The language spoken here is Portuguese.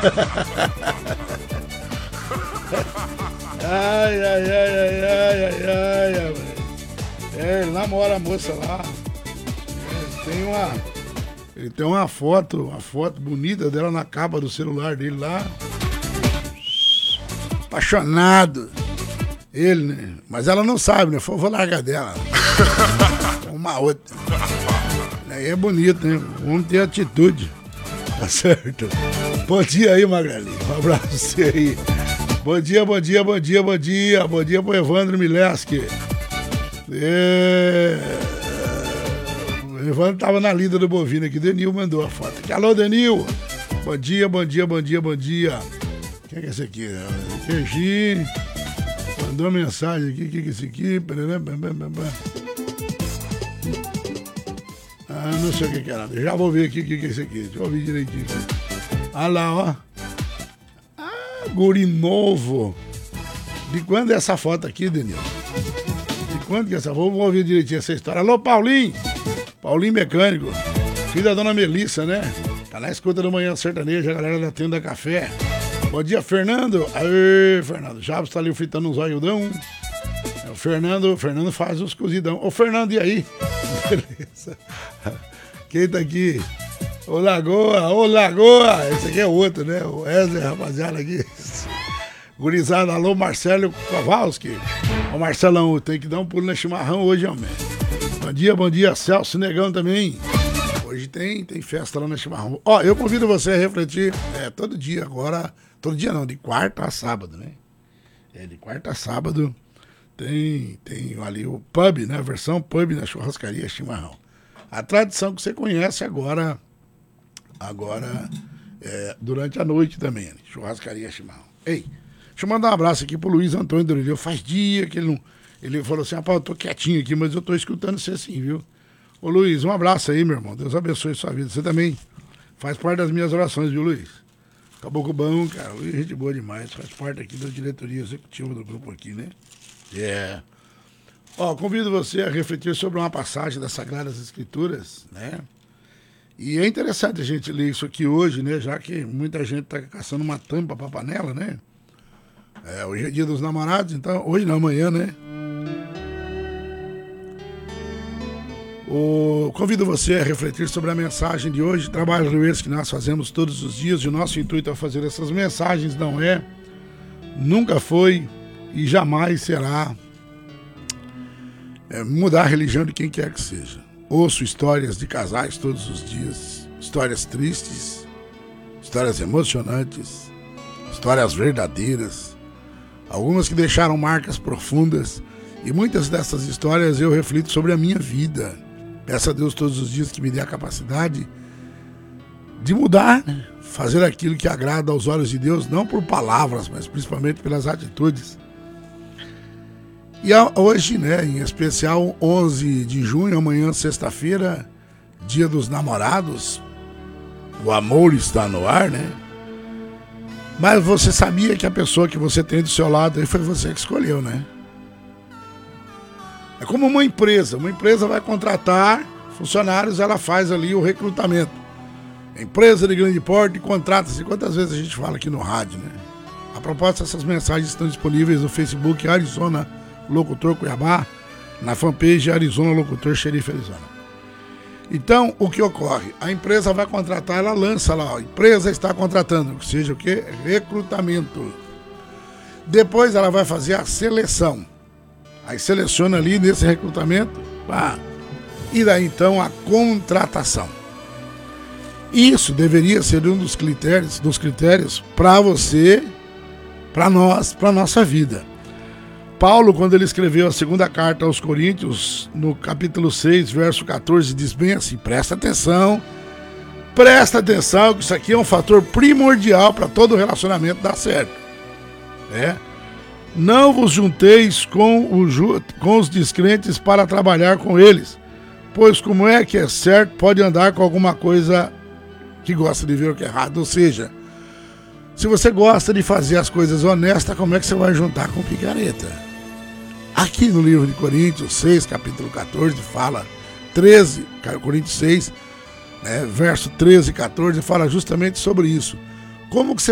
Ai, ai, ai, ai, ai, ai, ai, ai. Ele namora a moça lá. Ele tem uma foto bonita dela na capa do celular dele lá. Apaixonado. Ele, né? Mas ela não sabe, né? Vou largar dela. É uma outra. Aí é bonito, né? Vamos ter atitude. Tá certo? Bom dia aí, Magali. Um abraço pra você aí. Bom dia, bom dia, bom dia, bom dia. Bom dia pro Evandro Mileski. O Evandro tava na lida do bovino aqui. Denil mandou a foto. Alô, Denil. Bom dia, bom dia, bom dia, bom dia. Quem é esse aqui? Queji. Mandou mensagem aqui. Quem é esse aqui? Não sei o que é nada. Já vou ver aqui o que é esse aqui. Deixa eu ouvir direitinho. Olha lá, ó. Guri novo. De quando é essa foto aqui, Denil? De quando que é essa? Vou ouvir direitinho essa história. Alô, Paulinho. Paulinho Mecânico. Filho da dona Melissa, né? Tá na escuta do Manhã Sertaneja, a galera da Tenda Café. Bom dia, Fernando. Aê, Fernando. Jabs tá ali fritando uns zoiudão. O Fernando faz os cozidão. Ô, Fernando, e aí? Beleza. Quem tá aqui? Ô, Lagoa. Esse aqui é outro, né? O Wesley, rapaziada aqui. Gurizada, alô, Marcelo Kowalski. Ô, Marcelão, tem que dar um pulo na chimarrão hoje, homem. Bom dia, Celso Negão também. Hoje tem festa lá na chimarrão. Ó, eu convido você a refletir todo dia agora. Todo dia não, de quarta a sábado, né? De quarta a sábado tem ali o pub, né? A versão pub na churrascaria Chimarrão. A tradição que você conhece agora durante a noite também, né? Churrascaria Chimarrão. Ei, deixa eu mandar um abraço aqui pro Luiz Antônio Dorilho. Faz dia que ele não... Ele falou assim, rapaz, eu tô quietinho aqui, mas eu tô escutando você assim, viu? Ô, Luiz, um abraço aí, meu irmão. Deus abençoe sua vida. Você também faz parte das minhas orações, viu, Luiz? Caboclo bom, cara. Luiz, gente boa demais. Faz parte aqui da diretoria executiva do grupo aqui, né? Ó, convido você a refletir sobre uma passagem das Sagradas Escrituras, né? E é interessante a gente ler isso aqui hoje, né? Já que muita gente tá caçando uma tampa pra panela, né? Hoje é dia dos namorados, então... Hoje não, amanhã, né? Convido você a refletir sobre a mensagem de hoje, trabalho esse que nós fazemos todos os dias, e o nosso intuito é fazer essas mensagens, nunca foi e jamais será mudar a religião de quem quer que seja. Ouço histórias de casais todos os dias, histórias tristes, histórias emocionantes, histórias verdadeiras, algumas que deixaram marcas profundas, e muitas dessas histórias eu reflito sobre a minha vida. Peço a Deus todos os dias que me dê a capacidade de mudar, né? Fazer aquilo que agrada aos olhos de Deus, não por palavras, mas principalmente pelas atitudes. E hoje, né, em especial 11 de junho, amanhã, sexta-feira, dia dos namorados, o amor está no ar, né? Mas você sabia que a pessoa que você tem do seu lado aí foi você que escolheu, né? É como uma empresa vai contratar funcionários, ela faz ali o recrutamento. Empresa de grande porte contrata-se. Quantas vezes a gente fala aqui no rádio, né? A propósito, essas mensagens estão disponíveis no Facebook Arizona Locutor Cuiabá, na fanpage Arizona Locutor Xerife Arizona. Então, o que ocorre? A empresa vai contratar, ela lança lá, a empresa está contratando, ou seja, o que? Recrutamento. Depois ela vai fazer a seleção. Aí seleciona ali nesse recrutamento, e daí então a contratação. Isso deveria ser um dos critérios para você, para nós, para nossa vida. Paulo, quando ele escreveu a segunda carta aos Coríntios, no capítulo 6, verso 14, diz bem assim, presta atenção, que isso aqui é um fator primordial para todo relacionamento dar certo. Não vos junteis com os descrentes para trabalhar com eles, pois como é que é certo, pode andar com alguma coisa que gosta de ver o que é errado. Ou seja, se você gosta de fazer as coisas honestas, como é que você vai juntar com picareta? Aqui no livro de Coríntios 6, capítulo 14, fala 13, Coríntios 6, verso 13 e 14, fala justamente sobre isso. Como que você